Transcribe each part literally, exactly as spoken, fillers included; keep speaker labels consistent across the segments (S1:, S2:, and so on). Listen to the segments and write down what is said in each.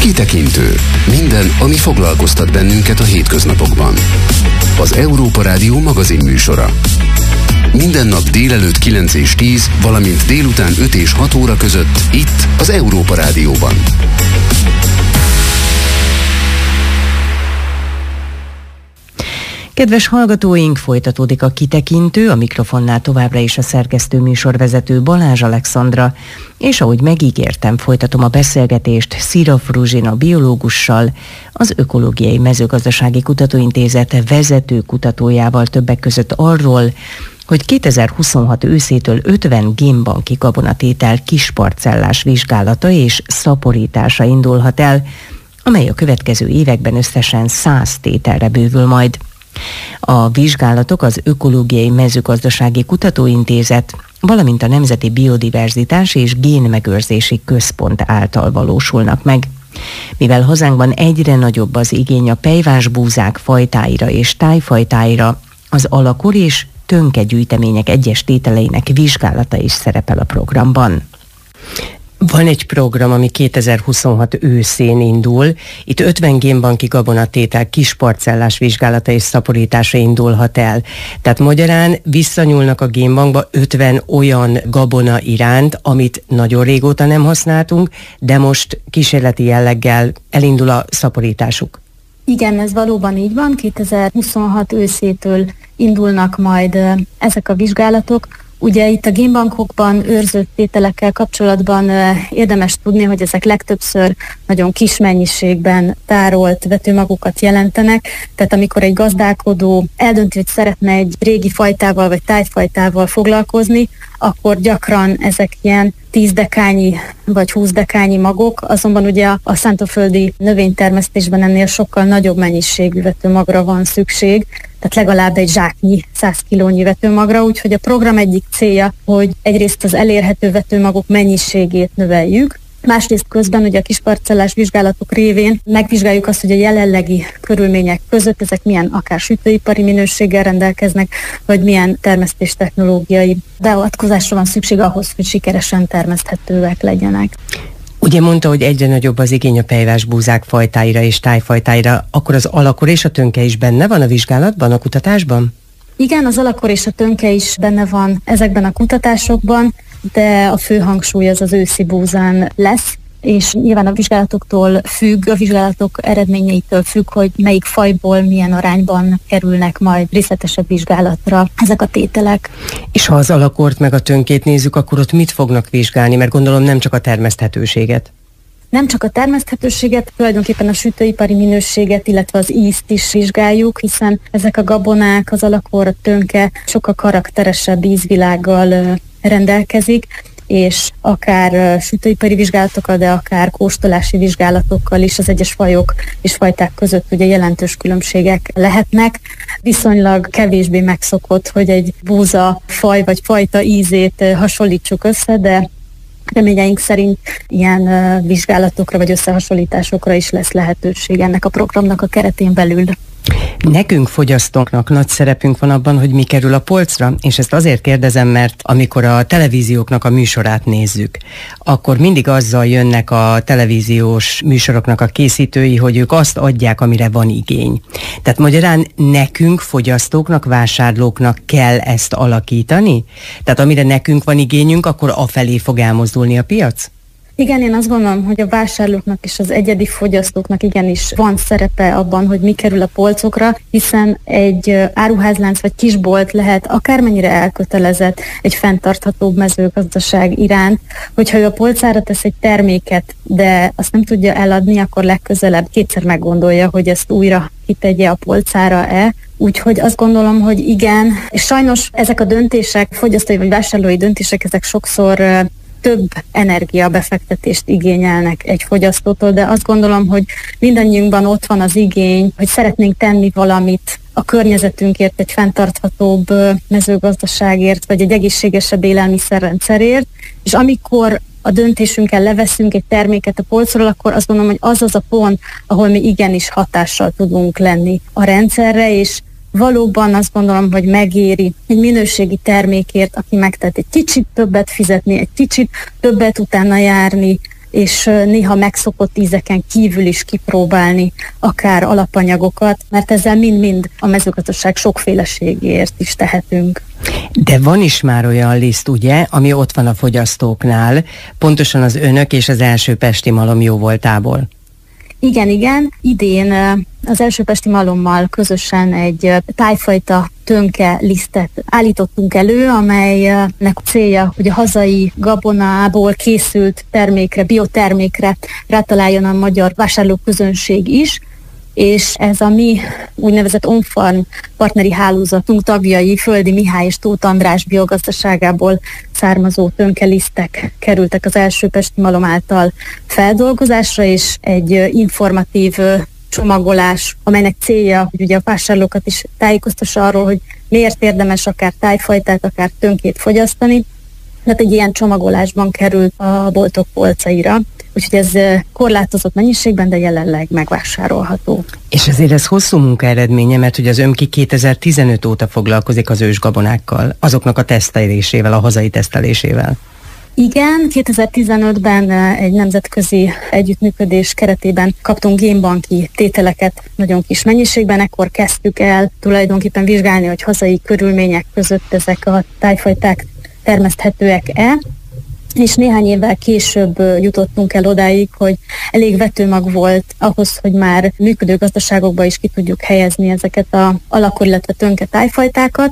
S1: Kitekintő. Minden, ami foglalkoztat bennünket a hétköznapokban. Az Európa Rádió magazin műsora. Minden nap délelőtt kilenc és tíz, valamint délután öt és hat óra között itt az Európa Rádióban.
S2: Kedves hallgatóink, folytatódik a Kitekintő, a mikrofonnál továbbra is a szerkesztő műsorvezető Balázs Alexandra, és ahogy megígértem, folytatom a beszélgetést Szirov Ruzsina biológussal, az Ökológiai Mezőgazdasági Kutatóintézet vezető kutatójával, többek között arról, hogy kétezer-huszonhat őszétől ötven génbanki gabonatétel kisparcellás vizsgálata és szaporítása indulhat el, amely a következő években összesen száz tételre bővül majd. A vizsgálatok az Ökológiai Mezőgazdasági Kutatóintézet, valamint a Nemzeti Biodiverzitás és Génmegőrzési Központ által valósulnak meg. Mivel hazánkban egyre nagyobb az igény a pejvásbúzák fajtáira és tájfajtáira, az alakor és tönkegyűjtemények egyes tételeinek vizsgálata is szerepel a programban. Van egy program, ami kétezer-huszonhat őszén indul. Itt ötven génbanki gabonatétel kisparcellás vizsgálata és szaporítása indulhat el. Tehát magyarán visszanyúlnak a génbankba ötven olyan gabona iránt, amit nagyon régóta nem használtunk, de most kísérleti jelleggel elindul a szaporításuk.
S3: Igen, ez valóban így van. kétezer-huszonhat őszétől indulnak majd ezek a vizsgálatok. Ugye itt a génbankokban őrzött tételekkel kapcsolatban érdemes tudni, hogy ezek legtöbbször nagyon kis mennyiségben tárolt vetőmagokat jelentenek, tehát amikor egy gazdálkodó eldönti, hogy szeretne egy régi fajtával vagy tájfajtával foglalkozni, akkor gyakran ezek ilyen tíz dekányi vagy húsz dekányi magok, azonban ugye a, a szántóföldi növénytermesztésben ennél sokkal nagyobb mennyiségű vetőmagra van szükség, tehát legalább egy zsáknyi, száz kilónyi vetőmagra, úgyhogy a program egyik célja, hogy egyrészt az elérhető vetőmagok mennyiségét növeljük, másrészt közben ugye a kisparcellás vizsgálatok révén megvizsgáljuk azt, hogy a jelenlegi körülmények között ezek milyen akár sütőipari minőséggel rendelkeznek, vagy milyen termesztéstechnológiai beavatkozásra van szükség ahhoz, hogy sikeresen termeszthetőek legyenek.
S2: Ugye mondta, hogy egyre nagyobb az igény a pejvásbúzák fajtáira és tájfajtáira, akkor az alakor és a tönke is benne van a vizsgálatban, a kutatásban?
S3: Igen, az alakor és a tönke is benne van ezekben a kutatásokban, de a fő hangsúly az az őszi búzán lesz, és nyilván a vizsgálatoktól függ, a vizsgálatok eredményeitől függ, hogy melyik fajból milyen arányban kerülnek majd részletesebb vizsgálatra ezek a tételek.
S2: És ha az alakort meg a tönkét nézzük, akkor ott mit fognak vizsgálni? Mert gondolom nem csak a termeszthetőséget.
S3: Nem csak a termeszthetőséget, tulajdonképpen a sütőipari minőséget, illetve az ízt is vizsgáljuk, hiszen ezek a gabonák, az alakor, a tönke sokkal karakteresebb ízvilággal rendelkezik, és akár sütőipari vizsgálatokkal, de akár kóstolási vizsgálatokkal is az egyes fajok és fajták között ugye jelentős különbségek lehetnek. Viszonylag kevésbé megszokott, hogy egy búza faj vagy fajta ízét hasonlítsuk össze, de reményeink szerint ilyen uh, vizsgálatokra vagy összehasonlításokra is lesz lehetőség ennek a programnak a keretén belül.
S2: Nekünk fogyasztóknak nagy szerepünk van abban, hogy mi kerül a polcra, és ezt azért kérdezem, mert amikor a televízióknak a műsorát nézzük, akkor mindig azzal jönnek a televíziós műsoroknak a készítői, hogy ők azt adják, amire van igény. Tehát magyarán nekünk, fogyasztóknak, vásárlóknak kell ezt alakítani? Tehát amire nekünk van igényünk, akkor afelé fog elmozdulni a piac?
S3: Igen, én azt gondolom, hogy a vásárlóknak és az egyedi fogyasztóknak igenis van szerepe abban, hogy mi kerül a polcokra, hiszen egy áruházlánc vagy kisbolt lehet akármennyire elkötelezett egy fenntarthatóbb mezőgazdaság iránt, hogyha ő a polcára tesz egy terméket, de azt nem tudja eladni, akkor legközelebb kétszer meggondolja, hogy ezt újra kitegye a polcára-e. Úgyhogy azt gondolom, hogy igen, és sajnos ezek a döntések, fogyasztói vagy vásárlói döntések, ezek sokszor több energiabefektetést igényelnek egy fogyasztótól, de azt gondolom, hogy mindannyiunkban ott van az igény, hogy szeretnénk tenni valamit a környezetünkért, egy fenntarthatóbb mezőgazdaságért, vagy egy egészségesebb élelmiszerrendszerért, és amikor a döntésünkkel leveszünk egy terméket a polcról, akkor azt gondolom, hogy az az a pont, ahol mi igenis hatással tudunk lenni a rendszerre, és valóban azt gondolom, hogy megéri egy minőségi termékért, aki megtett egy kicsit többet fizetni, egy kicsit többet utána járni, és néha megszokott ízeken kívül is kipróbálni akár alapanyagokat, mert ezzel mind-mind a mezőgazdaság sokféleségéért is tehetünk.
S2: De van is már olyan liszt, ugye, ami ott van a fogyasztóknál, pontosan az önök és az első pesti malom jóvoltából.
S3: Igen, igen. Idén az első pesti malommal közösen egy tájfajta tönke lisztet állítottunk elő, amelynek célja, hogy a hazai gabonából készült termékre, biotermékre rátaláljon a magyar vásárlóközönség is, és ez a mi úgynevezett on-farm partneri hálózatunk tagjai, Földi Mihály és Tóth András biogazdaságából származó tönkelisztek kerültek az első pesti malom által feldolgozásra, és egy informatív csomagolás, amelynek célja, hogy ugye a vásárlókat is tájékoztassa arról, hogy miért érdemes akár tájfajtát, akár tönkét fogyasztani. Tehát egy ilyen csomagolásban került a boltok polcaira, úgyhogy ez korlátozott mennyiségben, de jelenleg megvásárolható.
S2: És azért ez hosszú munka eredménye, mert ugye az ÖMKI kétezer-tizenöt óta foglalkozik az ősgabonákkal, azoknak a tesztelésével, a hazai tesztelésével.
S3: Igen, kétezer-tizenötben egy nemzetközi együttműködés keretében kaptunk génbanki tételeket nagyon kis mennyiségben, ekkor kezdtük el tulajdonképpen vizsgálni, hogy hazai körülmények között ezek a tájfajták termeszthetőek-e, és néhány évvel később jutottunk el odáig, hogy elég vetőmag volt ahhoz, hogy már működő gazdaságokba is ki tudjuk helyezni ezeket a alakor, illetve tönke tájfajtákat,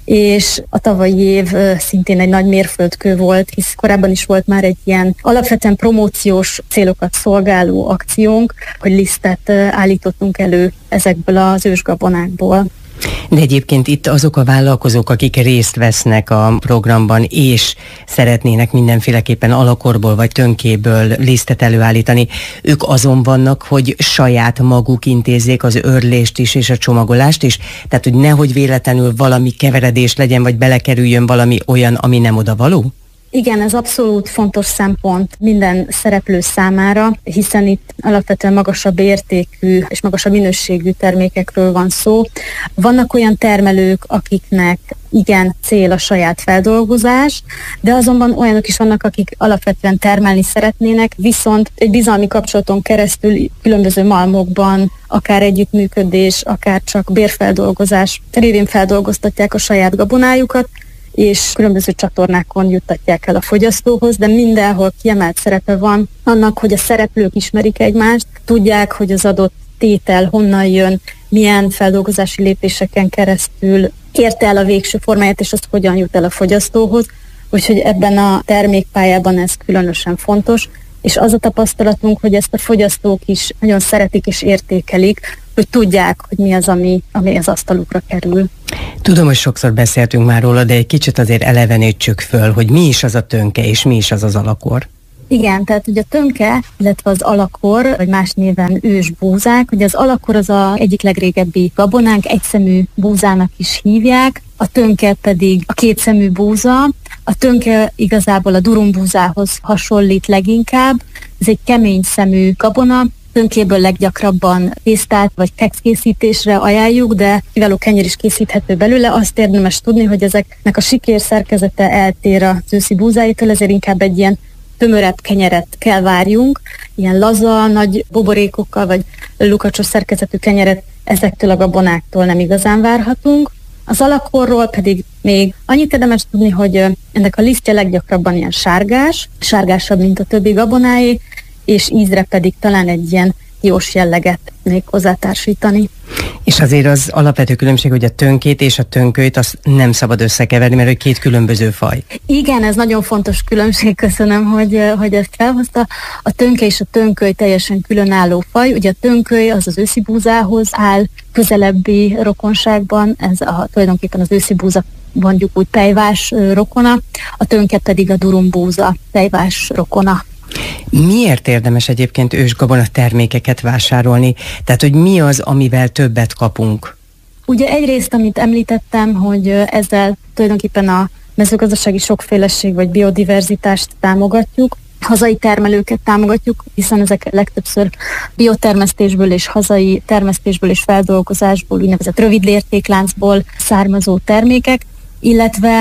S3: és a tavalyi év szintén egy nagy mérföldkő volt, hisz korábban is volt már egy ilyen alapvetően promóciós célokat szolgáló akciónk, hogy lisztet állítottunk elő ezekből az ősgabonákból.
S2: De egyébként itt azok a vállalkozók, akik részt vesznek a programban, és szeretnének mindenféleképpen alakorból vagy tönkéből lisztet előállítani, ők azon vannak, hogy saját maguk intézzék az őrlést is és a csomagolást is? Tehát, hogy nehogy véletlenül valami keveredés legyen, vagy belekerüljön valami olyan, ami nem odavaló?
S3: Igen, ez abszolút fontos szempont minden szereplő számára, hiszen itt alapvetően magasabb értékű és magasabb minőségű termékekről van szó. Vannak olyan termelők, akiknek igen cél a saját feldolgozás, de azonban olyanok is vannak, akik alapvetően termelni szeretnének, viszont egy bizalmi kapcsolaton keresztül különböző malmokban, akár együttműködés, akár csak bérfeldolgozás révén feldolgoztatják a saját gabonájukat, és különböző csatornákon juttatják el a fogyasztóhoz, de mindenhol kiemelt szerepe van annak, hogy a szereplők ismerik egymást, tudják, hogy az adott tétel honnan jön, milyen feldolgozási lépéseken keresztül érte el a végső formáját, és azt hogyan jut el a fogyasztóhoz. Úgyhogy ebben a termékpályában ez különösen fontos, és az a tapasztalatunk, hogy ezt a fogyasztók is nagyon szeretik és értékelik, hogy tudják, hogy mi az, ami, ami az asztalukra kerül.
S2: Tudom, hogy sokszor beszéltünk már róla, de egy kicsit azért elevenítsük föl, hogy mi is az a tönke, és mi is az az alakor.
S3: Igen, tehát ugye a tönke, illetve az alakor, vagy más néven ősbúzák, ugye az alakor az a egyik legrégebbi gabonánk, egyszemű búzának is hívják, a tönke pedig a kétszemű búza. A tönke igazából a durumbúzához hasonlít leginkább, ez egy kemény szemű gabona, tönkéből leggyakrabban tésztát vagy kekszkészítésre ajánljuk, de kiváló kenyér is készíthető belőle. Azt érdemes tudni, hogy ezeknek a sikér szerkezete eltér az őszi búzáitól, ezért inkább egy ilyen tömörebb kenyeret kell várjunk. Ilyen laza, nagy boborékokkal vagy lukacsos szerkezetű kenyeret ezektől a gabonáktól nem igazán várhatunk. Az alakorról pedig még annyit érdemes tudni, hogy ennek a lisztje leggyakrabban ilyen sárgás, sárgásabb, mint a többi gabonáé, és ízre pedig talán egy ilyen jós jelleget még hozzátársítani.
S2: És azért az alapvető különbség, hogy a tönkét és a tönkölyt azt nem szabad összekeverni, mert hogy két különböző faj.
S3: Igen, ez nagyon fontos különbség, köszönöm, hogy, hogy ezt felhozta. A tönke és a tönköly teljesen különálló faj. Ugye a tönköly az az őszi búzához áll közelebbi rokonságban, ez a, tulajdonképpen az őszi búza mondjuk úgy tejvás rokona, a tönke pedig a durumbúza tejvás rokona.
S2: Miért érdemes egyébként ősgabona termékeket vásárolni? Tehát, hogy mi az, amivel többet kapunk?
S3: Ugye egyrészt, amit említettem, hogy ezzel tulajdonképpen a mezőgazdasági sokféleség vagy biodiverzitást támogatjuk, hazai termelőket támogatjuk, hiszen ezek legtöbbször biotermesztésből és hazai termesztésből és feldolgozásból, úgynevezett rövid lértékláncból származó termékek, illetve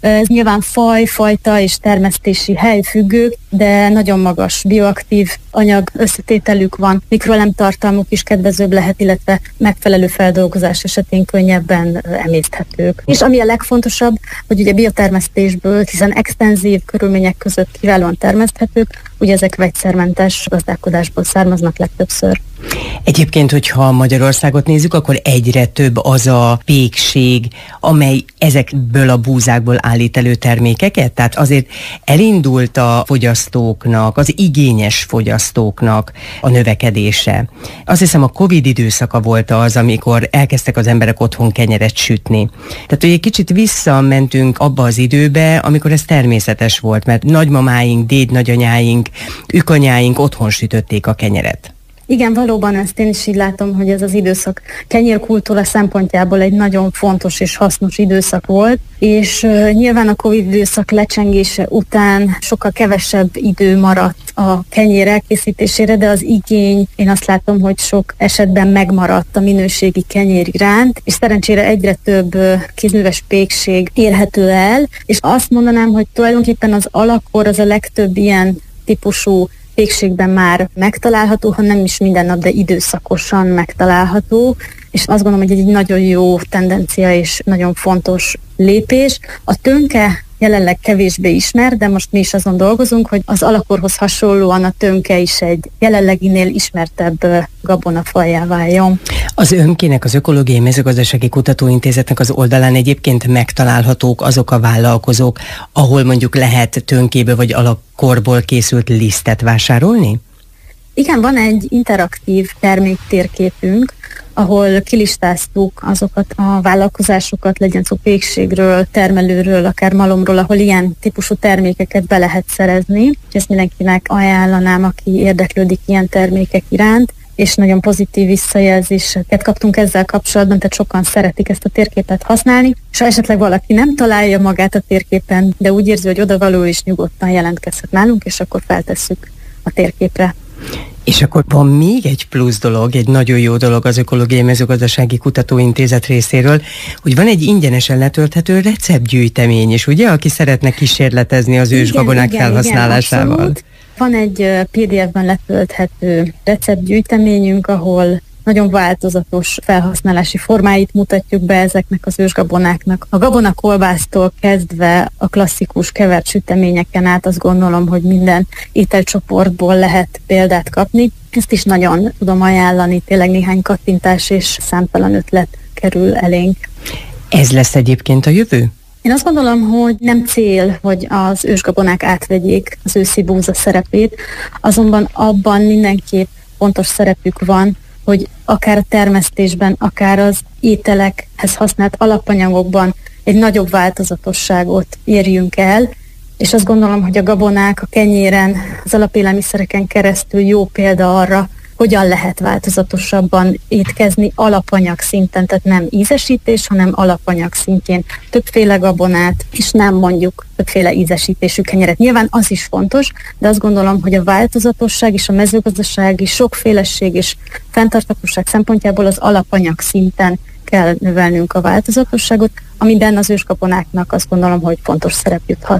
S3: Ez nyilván faj, fajta és termesztési hely függő, de nagyon magas bioaktív anyag összetételük van, mikroelemtartalmuk is kedvezőbb lehet, illetve megfelelő feldolgozás esetén könnyebben emészthetők. És ami a legfontosabb, hogy ugye biotermesztésből, hiszen extenzív körülmények között kiválóan termeszthetők, ugye ezek vegyszermentes gazdálkodásból származnak legtöbbször.
S2: Egyébként, hogyha Magyarországot nézzük, akkor egyre több az a pékség, amely ezekből a búzákból állít elő termékeket. Tehát azért elindult a fogyasztóknak, az igényes fogyasztóknak a növekedése. Azt hiszem, a Covid időszaka volt az, amikor elkezdtek az emberek otthon kenyeret sütni. Tehát, hogy egy kicsit visszamentünk abba az időbe, amikor ez természetes volt, mert nagymamáink, dédnagyanyáink, ükanyáink otthon sütötték a kenyeret.
S3: Igen, valóban ezt én is így látom, hogy ez az időszak kenyérkultúra szempontjából egy nagyon fontos és hasznos időszak volt, és uh, nyilván a Covid időszak lecsengése után sokkal kevesebb idő maradt a kenyér elkészítésére, de az igény, én azt látom, hogy sok esetben megmaradt a minőségi kenyér iránt, és szerencsére egyre több uh, kézműves pékség érhető el, és azt mondanám, hogy tulajdonképpen az alakor az a legtöbb ilyen típusú pékségben már megtalálható, ha nem is minden nap, de időszakosan megtalálható, és azt gondolom, hogy egy nagyon jó tendencia és nagyon fontos lépés. A tönke jelenleg kevésbé ismer, de most mi is azon dolgozunk, hogy az alakorhoz hasonlóan a tönke is egy jelenleginél ismertebb gabonafajjá váljon. Az ÖMK-nek, az Ökológiai Mezőgazdasági Kutatóintézetnek az oldalán egyébként megtalálhatók azok a vállalkozók, ahol mondjuk lehet tönkéből vagy alakorból készült lisztet vásárolni? Igen, van egy interaktív terméktérképünk, ahol kilistáztuk azokat a vállalkozásokat, legyen szó pékségről, termelőről, akár malomról, ahol ilyen típusú termékeket be lehet szerezni. Ezt mindenkinek ajánlanám, aki érdeklődik ilyen termékek iránt, és nagyon pozitív visszajelzéseket kaptunk ezzel kapcsolatban, tehát sokan szeretik ezt a térképet használni, és ha esetleg valaki nem találja magát a térképen, de úgy érzi, hogy odavaló is nyugodtan jelentkezhet nálunk, és akkor feltesszük a térképre. És akkor van még egy plusz dolog, egy nagyon jó dolog az Ökológiai Mezőgazdasági Kutatóintézet részéről, hogy van egy ingyenesen letölthető receptgyűjtemény is, ugye, aki szeretne kísérletezni az ősgabonák igen, felhasználásával. Igen, van egy pé dé ef-ben letölthető receptgyűjteményünk, ahol nagyon változatos felhasználási formáit mutatjuk be ezeknek az ősgabonáknak. A gabonakolbásztól kezdve a klasszikus kevert süteményeken át azt gondolom, hogy minden ételcsoportból lehet példát kapni. Ezt is nagyon tudom ajánlani, tényleg néhány kattintás és számtalan ötlet kerül elénk. Ez lesz egyébként a jövő? Én azt gondolom, hogy nem cél, hogy az ősgabonák átvegyék az őszi búza szerepét, azonban abban mindenképp fontos szerepük van, hogy akár a termesztésben, akár az ételekhez használt alapanyagokban egy nagyobb változatosságot érjünk el, és azt gondolom, hogy a gabonák a kenyéren, az alapélelmiszereken keresztül jó példa arra, hogyan lehet változatosabban étkezni alapanyag szinten, tehát nem ízesítés, hanem alapanyag szintjén. Többféle gabonát, és nem mondjuk többféle ízesítésű kenyeret. Nyilván az is fontos, de azt gondolom, hogy a változatosság és a mezőgazdasági sokféleség és fenntarthatóság szempontjából az alapanyag szinten kell növelnünk a változatosságot, amiben az ősgabonáknak azt gondolom, hogy fontos szerep juthat.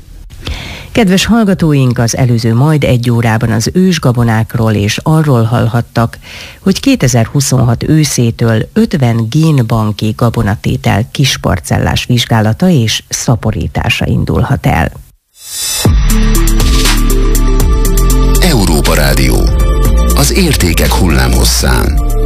S3: Kedves hallgatóink, az előző majd egy órában az ősgabonákról és arról hallhattak, hogy kétezer-huszonhat őszétől ötven génbanki gabonatétel kisparcellás vizsgálata és szaporítása indulhat el.
S1: Európa Rádió. Az értékek hullámhosszán.